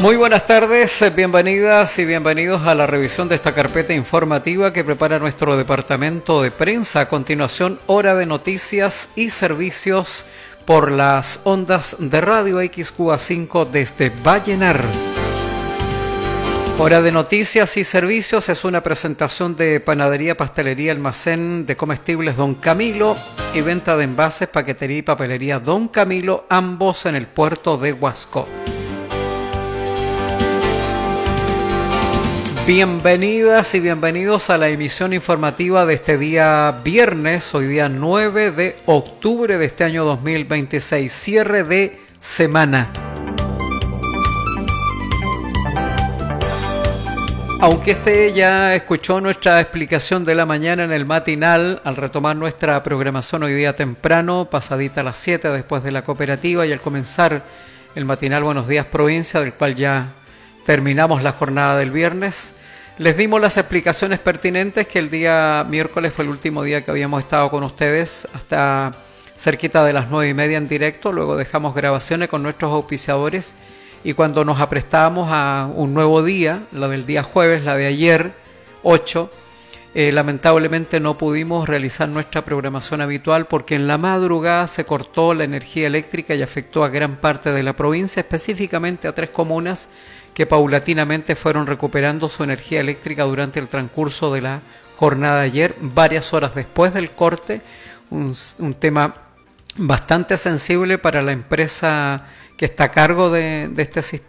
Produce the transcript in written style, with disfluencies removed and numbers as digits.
Muy buenas tardes, bienvenidas y bienvenidos a la revisión de esta carpeta informativa que prepara nuestro departamento de prensa. A continuación, hora de noticias y servicios por las ondas de Radio XQA5 desde Vallenar. Hora de noticias y servicios es una presentación de Panadería, Pastelería, Almacén de Comestibles Don Camilo y venta de envases, paquetería y papelería Don Camilo, ambos en el puerto de Huasco. Bienvenidas y bienvenidos a la emisión informativa de este día viernes, hoy día 9 de octubre de este año 2026, cierre de semana. Aunque usted ya escuchó nuestra explicación de la mañana en el matinal, al retomar nuestra programación hoy día temprano, pasadita a las 7 después de la cooperativa y al comenzar el matinal Buenos Días Provincia, del cual ya terminamos la jornada del viernes, les dimos las explicaciones pertinentes que el día miércoles fue el último día que habíamos estado con ustedes hasta cerquita de las 9:30 en directo, luego dejamos grabaciones con nuestros auspiciadores y cuando nos aprestamos a un nuevo día, la del día jueves, la de ayer, 8, lamentablemente no pudimos realizar nuestra programación habitual porque en la madrugada se cortó la energía eléctrica y afectó a gran parte de la provincia, específicamente a 3 comunas que paulatinamente fueron recuperando su energía eléctrica durante el transcurso de la jornada de ayer, varias horas después del corte, un tema bastante sensible para la empresa que está a cargo de este